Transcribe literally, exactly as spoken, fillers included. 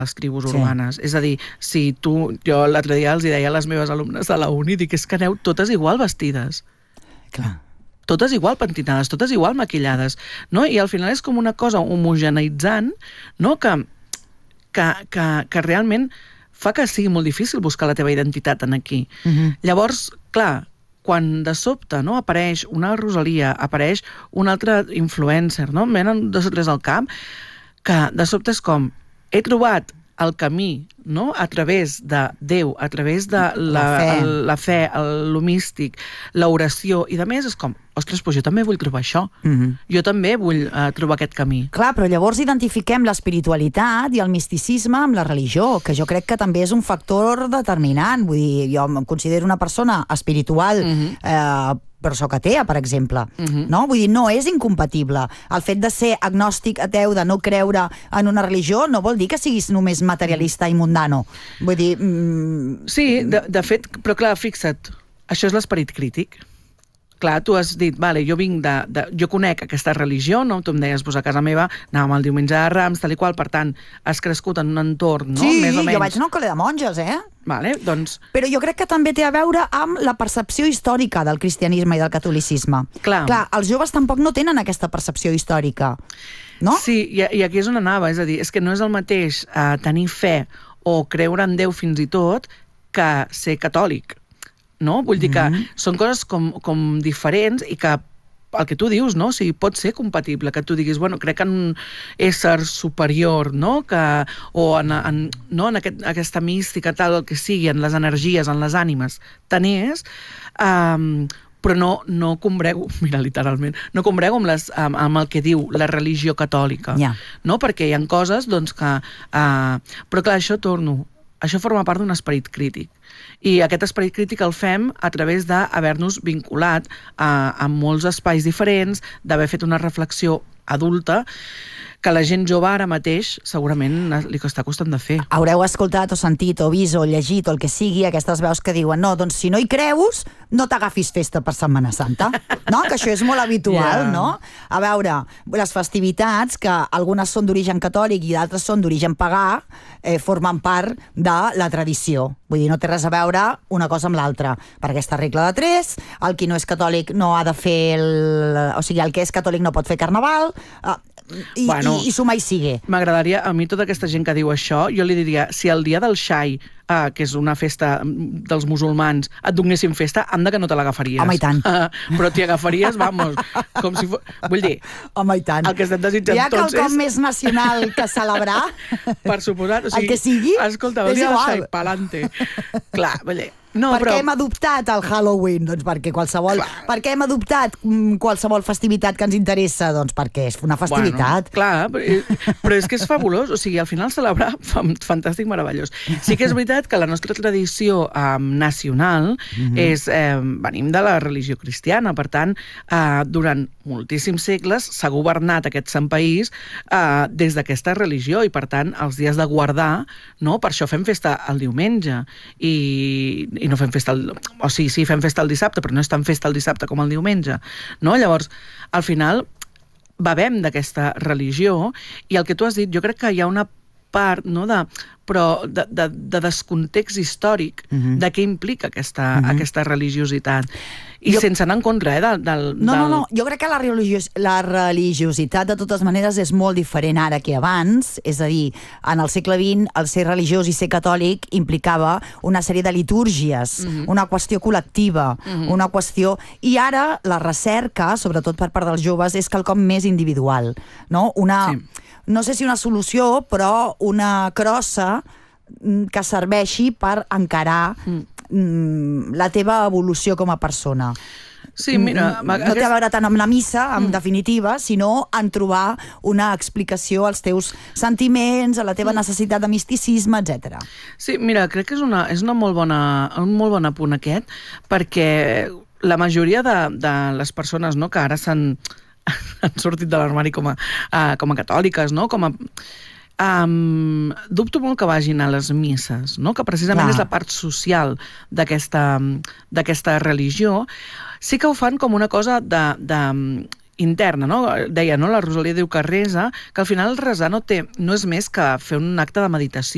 les tribus urbanes. Sí. És a dir, si tu, jo l'altre dia els deia a les meves alumnes de la uni, dic, és que aneu totes igual vestides. Clar. Totes igual pentinades, totes igual maquillades, no? I al final és com una cosa homogeneitzant, no? Que, que, que, que realment fa que sigui molt difícil buscar la teva identitat en aquí. Uh-huh. Llavors, clar, quan de sobte no, apareix una Rosalia, apareix un altre influencer, no? Em venen dos o tres al cap, que de sobte és com, he trobat el camí, no? A través de Déu, a través de la, la fe, el, la fe el, el místic, l'oració, i de més és com, ostres, doncs jo també vull trobar això. Mm-hmm. Jo també vull uh, trobar aquest camí. Clar, però llavors identifiquem l'espiritualitat i el misticisme amb la religió, que jo crec que també és un factor determinant. Vull dir, jo em considero una persona espiritual, mm-hmm. eh, però soc atea, per exemple. Uh-huh. No? Vull dir, no és incompatible. El fet de ser agnòstic, ateu, de no creure en una religió, no vol dir que siguis només materialista i mundano. Vull dir... Mm... Sí, de, de fet, però clar, fixa't, això és l'esperit crític. Clar, tu has dit, vale, jo vinc de, de... Jo conec aquesta religió, no? Tu em deies, pues a casa meva anàvem el diumenge de Rams, tal i qual, per tant, has crescut en un entorn, no? Sí, més o menys. Jo vaig anar a un col·le de monges, eh? Vale, doncs... Però jo crec que també té a veure amb la percepció històrica del cristianisme i del catolicisme. Clar. Clar, els joves tampoc no tenen aquesta percepció històrica, no? Sí, i, i aquí és on anava, és a dir, és que no és el mateix uh, tenir fe o creure en Déu fins i tot que ser catòlic, no? Vull dir que mm-hmm. són coses com, com diferents i que el que tu dius, no? O sigui, pot ser compatible, que tu diguis, bueno, crec en un ésser superior, no? Que, o en, en, no? en aquest, aquesta mística, tal, el que sigui, en les energies, en les ànimes, tant és, um, però no, no combrego, mira, literalment, no combrego amb, les, amb, amb el que diu la religió catòlica, yeah. no? Perquè hi ha coses, doncs, que... Uh, però clar, això torno, això forma part d'un esperit crític. I aquest esperit crític el fem a través d'haver-nos vinculat a, a molts espais diferents, d'haver fet una reflexió adulta, que la gent jove ara mateix segurament li està costant de fer. Haureu escoltat o sentit o vist o llegit o el que sigui, aquestes veus que diuen no, doncs si no hi creus, no t'agafis festa per Setmana Santa. No? Que això és molt habitual, yeah. no? A veure, les festivitats, que algunes són d'origen catòlic i d'altres són d'origen pagà, eh, formen part de la tradició. Vull dir, no té res a veure una cosa amb l'altra. Per aquesta regla de tres, el qui no és catòlic no ha de fer... El... O sigui, el que és catòlic no pot fer carnaval... Eh, I, bueno, i, i sumar i sigue. M'agradaria, a mi tota aquesta gent que diu això, jo li diria, si el dia del Xai, uh, que és una festa dels musulmans, et donessin festa, anda que no te l'agafaries. Home, i tant. Uh, però t'hi agafaries, vamos, com si fos... Vull dir, home, i tant. El que estem desitjant hi ha tots és... quelcom més nacional que celebrar? Per suposat. O sigui, el que sigui, escolta, el dia del Xai, pa'lante. Clar, vull dir... No, per però... què hem adoptat el Halloween? Doncs perquè qualsevol... Clar. Per què hem adoptat qualsevol festivitat que ens interessa? Doncs perquè és una festivitat. Bueno, clar, però, però és que és fabulós. O sigui, al final celebrar, fantàstic, meravellós. Sí que és veritat que la nostra tradició um, nacional mm-hmm. és... Eh, venim de la religió cristiana, per tant, eh, durant moltíssims segles s'ha governat aquest sant país eh, des d'aquesta religió i, per tant, els dies de guardar, no? Per això fem festa el diumenge i i no fem festa el... O sigui, sí, fem festa el dissabte, però no és tan festa el dissabte com el diumenge, no? Llavors, al final, bevem d'aquesta religió i el que tu has dit, jo crec que hi ha una part, no?, de, però de, de, de descontext històric uh-huh. de què implica aquesta, uh-huh. aquesta religiositat. I jo... sense anar en contra, eh, del... del no, no, no, jo crec que la, religios... la religiositat de totes maneres és molt diferent ara que abans, és a dir, en el segle vint el ser religiós i ser catòlic implicava una sèrie de litúrgies, uh-huh. una qüestió col·lectiva, uh-huh. una qüestió... I ara la recerca, sobretot per part dels joves, és quelcom més individual, no? Una... Sí. No sé si una solució, però una crossa que serveixi per encarar mm. la teva evolució com a persona. Sí, mira... No té a veure tant amb la missa, en mm. definitiva, sinó en trobar una explicació als teus sentiments, a la teva necessitat de misticisme, etcètera. Sí, mira, crec que és, una, és una molt bona, un molt bon apunt aquest, perquè la majoria de, de les persones, no, que ara s'han... han sortit de l'armari com a, uh, com a catòliques, no? Com a, um, dubto molt que vagin a les misses, no? Que precisament Clar. És la part social d'aquesta d'aquesta religió. Sí que ho fan com una cosa de, de interna, no? Deia, no? La Rosalia diu que resa, que al final resar no té, no és més que fer un acte de meditació.